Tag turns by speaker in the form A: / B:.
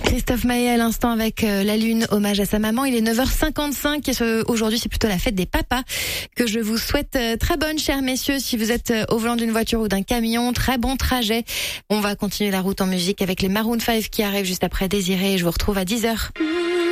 A: Christophe Maé à l'instant avec La Lune, hommage à sa maman. Il est 9h55 et aujourd'hui c'est plutôt la fête des papas que je vous souhaite très bonne, chers messieurs. Si vous êtes au volant d'une voiture ou d'un camion, très bon trajet. On va continuer la route en musique avec les Maroon 5 qui arrivent juste après Désiré. Je vous retrouve à 10h.